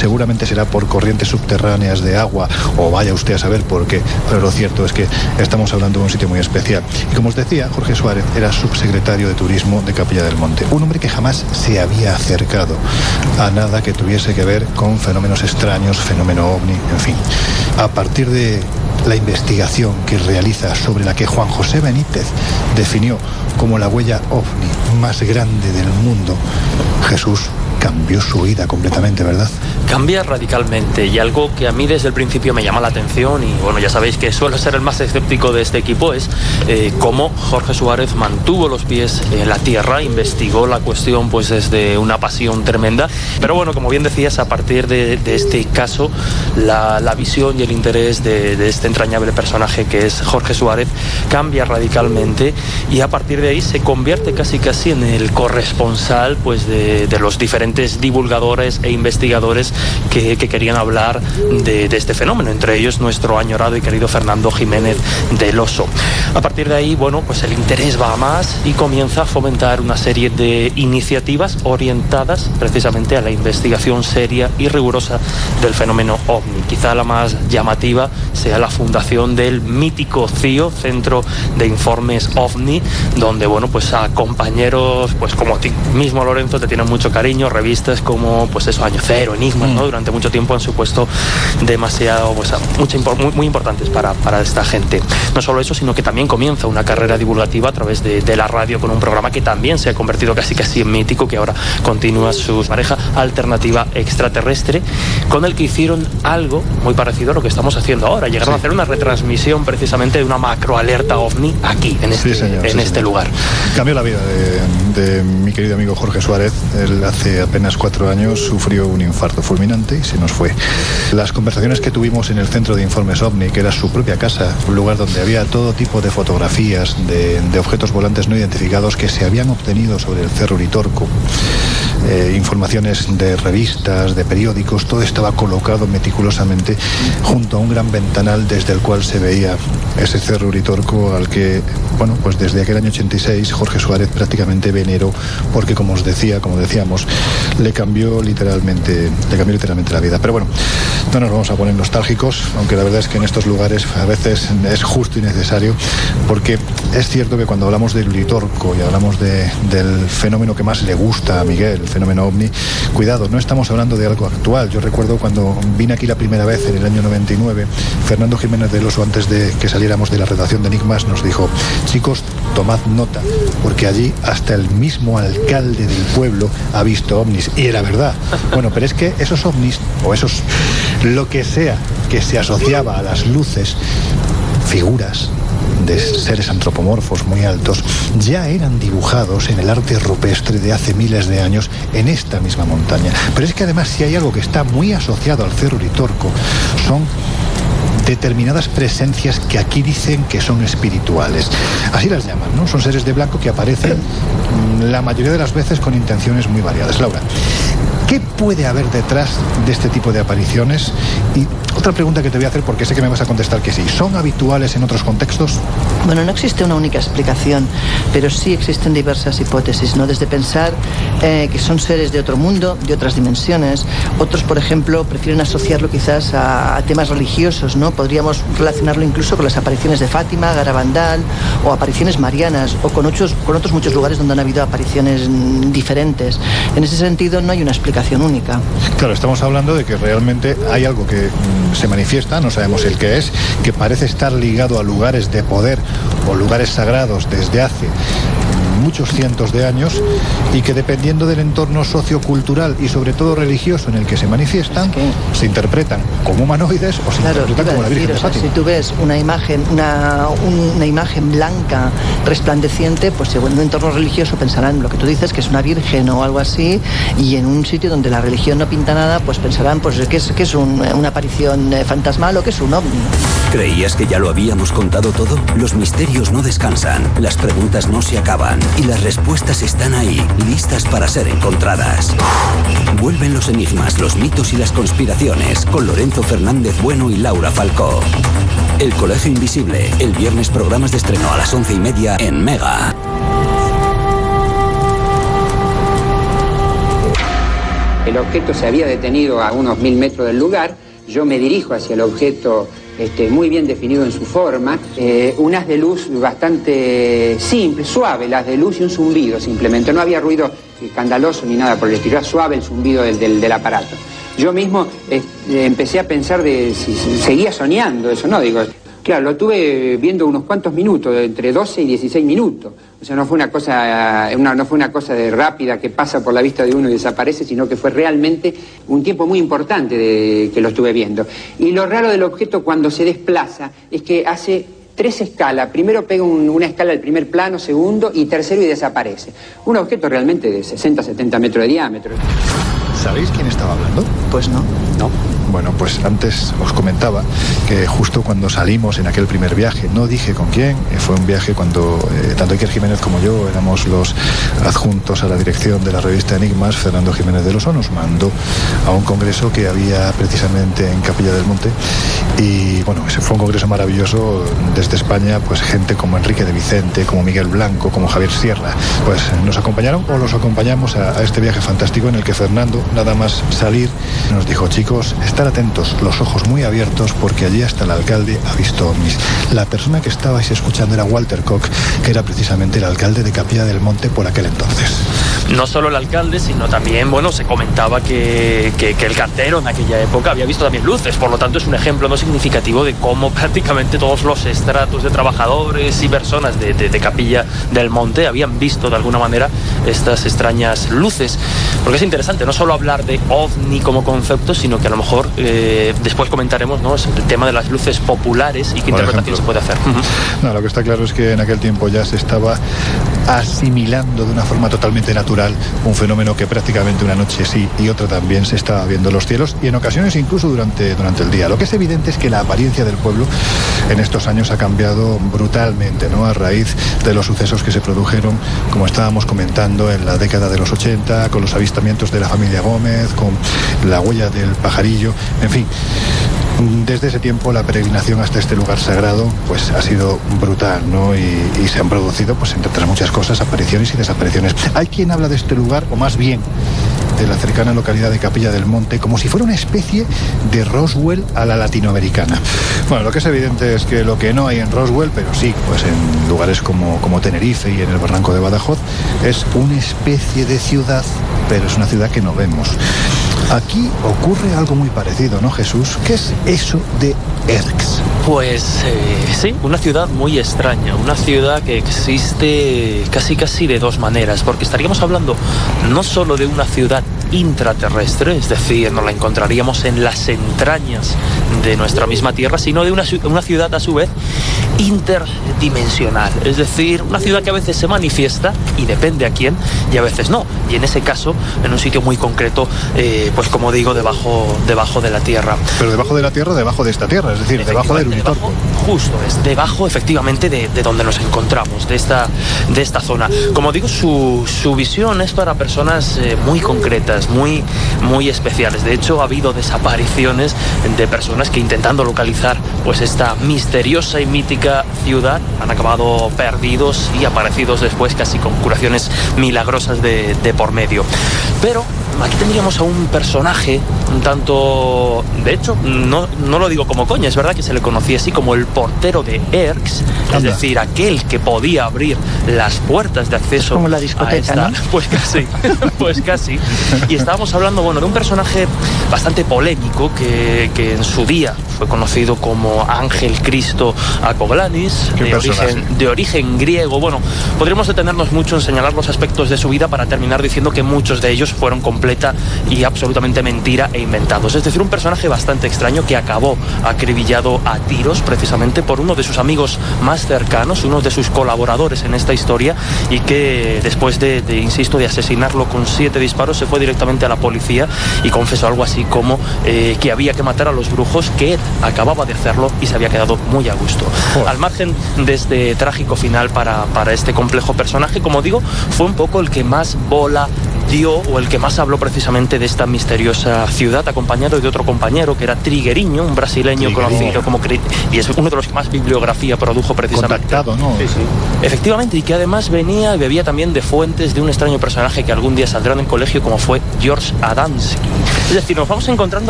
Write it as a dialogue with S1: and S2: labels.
S1: Seguramente será por corrientes subterráneas de agua, o vaya usted a saber por qué, pero lo cierto es que estamos hablando de un sitio muy especial. Y como os decía, Jorge Suárez era subsecretario de Turismo de Capilla del Monte, un hombre que jamás se había acercado a nada que tuviese que ver con fenómenos extraños, fenómeno ovni, en fin. A partir de la investigación que realiza, sobre la que Juan José Benítez definió como la huella ovni más grande del mundo, Jesús cambió su vida completamente, ¿verdad?
S2: Cambia radicalmente, y algo que a mí desde el principio me llama la atención, y bueno, ya sabéis que suelo ser el más escéptico de este equipo, es cómo Jorge Suárez mantuvo los pies en la tierra, investigó la cuestión pues desde una pasión tremenda. Pero bueno, como bien decías, a partir de este caso, la visión y el interés de este entrañable personaje que es Jorge Suárez cambia radicalmente, y a partir de ahí se convierte casi en el corresponsal pues de los diferentes divulgadores e investigadores que querían hablar de este fenómeno, entre ellos nuestro añorado y querido Fernando Jiménez del Oso. A partir de ahí, bueno, pues el interés va a más y comienza a fomentar una serie de iniciativas orientadas precisamente a la investigación seria y rigurosa del fenómeno OVNI. Quizá la más llamativa sea la fundación del mítico CIO, Centro de Informes OVNI, donde, bueno, pues a compañeros pues como ti mismo, Lorenzo, te tienen mucho cariño, revistas como pues eso, Año Cero, Enigma, ¿no? Durante mucho tiempo han supuesto demasiado, pues muy importantes para esta gente. No solo eso, sino que también comienza una carrera divulgativa a través de la radio, con un programa que también se ha convertido casi en mítico, que ahora continúa su pareja Alternativa Extraterrestre, con el que hicieron algo muy parecido a lo que estamos haciendo ahora. Llegaron a hacer una retransmisión precisamente de una macroalerta OVNI aquí, en este lugar.
S1: Cambió la vida de mi querido amigo Jorge Suárez. Él hace apenas 4 años sufrió un infarto fulminante y se nos fue. Las conversaciones que tuvimos en el Centro de Informes OVNI, que era su propia casa, un lugar donde había todo tipo de fotografías de objetos volantes no identificados que se habían obtenido sobre el Cerro Uritorco, informaciones de revistas, de periódicos, todo estaba colocado meticulosamente junto a un gran ventanal desde el cual se veía ese Cerro Uritorco, al que, bueno, pues desde aquel año 86 Jorge Suárez prácticamente veneró, porque como decíamos, le cambió literalmente la vida. Pero bueno, no nos vamos a poner nostálgicos, aunque la verdad es que en estos lugares a veces es justo y necesario, porque es cierto que cuando hablamos del Uritorco y hablamos del fenómeno que más le gusta a Miguel, el fenómeno OVNI, cuidado, no estamos hablando de algo actual. Yo recuerdo cuando vine aquí la primera vez en el año 99, Fernando Jiménez del Oso, antes de que saliéramos de la redacción de Enigmas, nos dijo: chicos, tomad nota, porque allí hasta el mismo alcalde del pueblo ha visto ovnis. Y era verdad. Bueno, pero es que esos ovnis, o esos, lo que sea que se asociaba a las luces, figuras de seres antropomorfos muy altos, ya eran dibujados en el arte rupestre de hace miles de años en esta misma montaña. Pero es que además, si hay algo que está muy asociado al Cerro Uritorco, son determinadas presencias que aquí dicen que son espirituales. Así las llaman, ¿no? Son seres de blanco que aparecen la mayoría de las veces con intenciones muy variadas. Laura, ¿qué puede haber detrás de este tipo de apariciones? Y otra pregunta que te voy a hacer, porque sé que me vas a contestar que sí. ¿Son habituales en otros contextos?
S3: Bueno, no existe una única explicación, pero sí existen diversas hipótesis, ¿no? Desde pensar que son seres de otro mundo, de otras dimensiones. Otros, por ejemplo, prefieren asociarlo quizás a temas religiosos, ¿no? Podríamos relacionarlo incluso con las apariciones de Fátima, Garabandal, o apariciones marianas, o con otros muchos lugares donde han habido apariciones diferentes. En ese sentido, no hay una explicación única.
S1: Claro, estamos hablando de que realmente hay algo que se manifiesta, no sabemos el qué es, que parece estar ligado a lugares de poder o lugares sagrados desde hace muchos cientos de años, y que dependiendo del entorno sociocultural y sobre todo religioso en el que se manifiestan, se interpretan como humanoides o se interpretan como la Virgen de Fátima.
S3: Si tú ves una imagen blanca resplandeciente, pues en un entorno religioso pensarán lo que tú dices, que es una virgen o algo así, y en un sitio donde la religión no pinta nada, pues pensarán pues que es una aparición fantasmal o que es un ovni.
S4: ¿Creías que ya lo habíamos contado todo? Los misterios no descansan, las preguntas no se acaban y las respuestas están ahí, listas para ser encontradas. Vuelven los enigmas, los mitos y las conspiraciones con Lorenzo Fernández Bueno y Laura Falcó. El Colegio Invisible, el viernes, programas de estreno a las 11:30 en Mega.
S5: El objeto se había detenido a unos 1000 metros del lugar. Yo me dirijo hacia el objeto muy bien definido en su forma, un haz de luz bastante simple, suave, el haz de luz y un zumbido simplemente. No había ruido escandaloso ni nada por el estilo, era suave el zumbido del aparato. Yo mismo empecé a pensar de si seguía soñando eso, ¿no? Digo, claro, lo tuve viendo unos cuantos minutos, entre 12 y 16 minutos. O sea, no fue una cosa de rápida que pasa por la vista de uno y desaparece, sino que fue realmente un tiempo muy importante que lo estuve viendo. Y lo raro del objeto cuando se desplaza es que hace 3 escalas. Primero pega una escala al primer plano, segundo y tercero y desaparece. Un objeto realmente de 60-70 metros de diámetro.
S1: ¿Sabéis quién estaba hablando?
S3: Pues no.
S1: No. Bueno, pues antes os comentaba que justo cuando salimos en aquel primer viaje, no dije con quién, fue un viaje cuando tanto Iker Jiménez como yo éramos los adjuntos a la dirección de la revista Enigmas. Fernando Jiménez del Oso nos mandó a un congreso que había precisamente en Capilla del Monte y bueno, ese fue un congreso maravilloso. Desde España, pues gente como Enrique de Vicente, como Miguel Blanco, como Javier Sierra, pues nos acompañaron o los acompañamos a este viaje fantástico en el que Fernando, nada más salir, nos dijo: chicos, estar atentos, los ojos muy abiertos, porque allí hasta el alcalde ha visto ovnis. La persona que estabais escuchando era Walter Koch, que era precisamente el alcalde de Capilla del Monte por aquel entonces.
S2: No solo el alcalde, sino también, bueno, se comentaba que el cartero en aquella época había visto también luces. Por lo tanto, es un ejemplo no significativo de cómo prácticamente todos los estratos de trabajadores y personas de Capilla del Monte habían visto de alguna manera estas extrañas luces. Porque es interesante no solo hablar de ovni como concepto, sino que a lo mejor después comentaremos, ¿no?, es el tema de las luces populares y qué interpretación se puede hacer.
S1: No, lo que está claro es que en aquel tiempo ya se estaba asimilando de una forma totalmente natural un fenómeno que prácticamente una noche sí y otra también se estaba viendo en los cielos y en ocasiones incluso durante el día. Lo que es evidente es que la apariencia del pueblo en estos años ha cambiado brutalmente, ¿no?, a raíz de los sucesos que se produjeron, como estábamos comentando, en la década de los 80, con los avistamientos de la familia Gómez, con la huella del pajarillo, en fin. Desde ese tiempo la peregrinación hasta este lugar sagrado pues ha sido brutal, ¿no? Y se han producido, pues entre otras muchas cosas, apariciones y desapariciones. Hay quien habla de este lugar, o más bien de la cercana localidad de Capilla del Monte, como si fuera una especie de Roswell a la latinoamericana. Bueno, lo que es evidente es que lo que no hay en Roswell, pero sí, pues en lugares como Tenerife y en el Barranco de Badajoz, es una especie de ciudad, pero es una ciudad que no vemos. Aquí ocurre algo muy parecido, ¿no, Jesús? ¿Qué es eso de Erx?
S2: Pues sí, una ciudad muy extraña, una ciudad que existe casi de dos maneras, porque estaríamos hablando no solo de una ciudad intraterrestre, es decir, nos la encontraríamos en las entrañas de nuestra misma Tierra, sino de una ciudad a su vez interdimensional, es decir, una ciudad que a veces se manifiesta y depende a quién y a veces no, y en ese caso en un sitio muy concreto, pues como digo, debajo de la Tierra.
S1: Pero debajo de la Tierra, debajo de esta Tierra, es decir, debajo del unitorpo.
S2: Justo, es debajo efectivamente de donde nos encontramos, de esta zona. Como digo, su visión es para personas muy concretas, muy especiales. De hecho, ha habido desapariciones de personas que, intentando localizar pues esta misteriosa y mítica ciudad, han acabado perdidos y aparecidos después casi con curaciones milagrosas de por medio. Pero aquí tendríamos a un personaje un tanto... De hecho, no lo digo como coña, es verdad que se le conocía así como el portero de Erx, es decir, aquel que podía abrir las puertas de acceso
S3: como la discoteca, ¿no?
S2: Pues casi. Y estábamos hablando, bueno, de un personaje bastante polémico que en su día fue conocido como Ángel Cristo Akoglanis, de origen griego. Bueno, podríamos detenernos mucho en señalar los aspectos de su vida para terminar diciendo que muchos de ellos fueron completa y absolutamente mentira e inventados. Es decir, un personaje bastante extraño que acabó acribillado a tiros precisamente por uno de sus amigos más cercanos, uno de sus colaboradores en esta historia, y que después de asesinarlo con 7 disparos se fue directamente a la policía y confesó algo así como que había que matar a los brujos, que él acababa de hacerlo y se había quedado muy a gusto. Al margen de este trágico final para este complejo personaje, como digo, fue un poco el que más bola dio, o el que más habló precisamente de esta misteriosa ciudad, acompañado de otro compañero que era Trigueriño, un brasileño conocido como... Y es uno de los que más bibliografía produjo precisamente.
S1: Contactado, ¿no?
S2: Sí. Efectivamente, y que además venía y bebía también de fuentes de un extraño personaje que algún día saldrá en el colegio, como fue George Adamski. Es decir, nos vamos encontrando